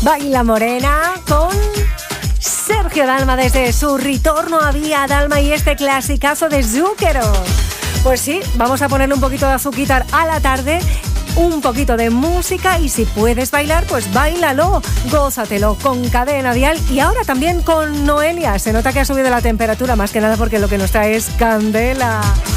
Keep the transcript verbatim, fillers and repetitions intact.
Baila Morena con Sergio Dalma desde su retorno a Vía Dalma y este clasicazo de Zúquero. Pues sí, vamos a ponerle un poquito de azúcar a la tarde, un poquito de música y si puedes bailar, pues báilalo, gózatelo con Cadena Dial y ahora también con Noelia. Se nota que ha subido la temperatura, más que nada porque lo que nos trae es candela.